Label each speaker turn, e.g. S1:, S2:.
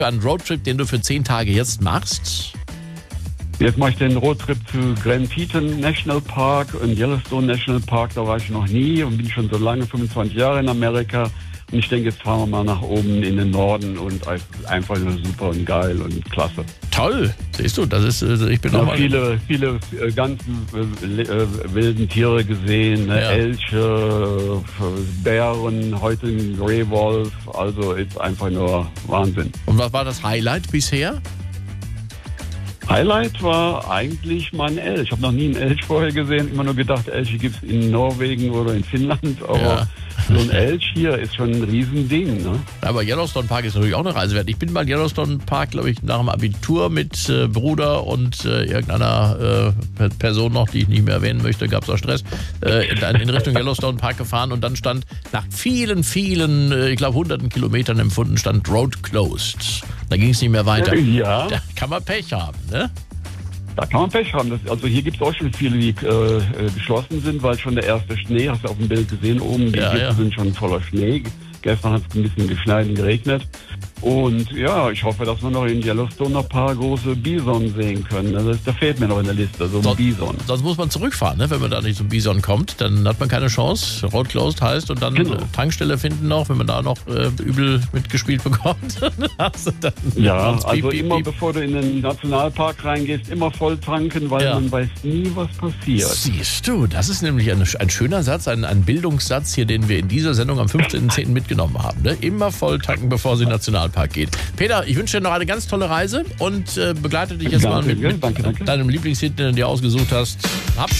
S1: Ein Roadtrip, den du für 10 Tage jetzt machst?
S2: Jetzt mache ich den Roadtrip zu Grand Teton National Park und Yellowstone National Park. Da war ich noch nie und bin schon so lange, 25 Jahre in Amerika. Und ich denke, jetzt fahren wir mal nach oben in den Norden und einfach nur super und geil und klasse.
S1: Toll, siehst du, das ist, ich bin auch mal...
S2: Viele ganz wilden Tiere gesehen, ne?
S1: Ja.
S2: Elche, Bären, heute ein Grey Wolf, also ist einfach nur Wahnsinn.
S1: Und was war das Highlight bisher?
S2: Highlight war eigentlich mein Elch. Ich habe noch nie einen Elch vorher gesehen, immer nur gedacht, Elche gibt es in Norwegen oder in Finnland, aber
S1: Ja.
S2: so ein Elch hier ist schon ein Riesending. Ne?
S1: Aber Yellowstone Park ist natürlich auch eine Reise wert. Ich bin bei Yellowstone Park, glaube ich, nach dem Abitur mit Bruder und irgendeiner Person noch, die ich nicht mehr erwähnen möchte, gab es auch Stress, in Richtung Yellowstone Park gefahren und dann stand nach vielen, ich glaube hunderten Kilometern empfunden, stand Road Closed. Da ging es nicht mehr weiter.
S2: Ja.
S1: Da kann man Pech haben, ne?
S2: Da kann man Pech haben. Also hier gibt es auch schon viele, die geschlossen sind, weil schon der erste Schnee, hast du auf dem Bild gesehen, oben, die Gipfel sind schon voller Schnee. Gestern hat es ein bisschen geschneit und geregnet. Und ja, ich hoffe, dass wir noch in Yellowstone noch ein paar große Bison sehen können. Also da fehlt mir noch in der Liste, so ein Bison.
S1: Sonst muss man zurückfahren, ne? Wenn man da nicht zum Bison kommt, dann hat man keine Chance. Road Closed heißt und dann Tankstelle finden noch, wenn man da noch übel mitgespielt bekommt. Dann
S2: Ja, also
S1: piep,
S2: immer
S1: piep.
S2: bevor du in den Nationalpark reingehst, immer voll tanken, weil man weiß nie, was passiert.
S1: Siehst du, das ist nämlich ein schöner Satz, ein Bildungssatz hier, den wir in dieser Sendung am 15.10. mitgenommen haben. Ne? Immer voll tanken, bevor sie in den Nationalpark geht. Peter, ich wünsche dir noch eine ganz tolle Reise und begleite dich jetzt mal mit
S2: Danke.
S1: deinem Lieblingshit, den du dir ausgesucht hast.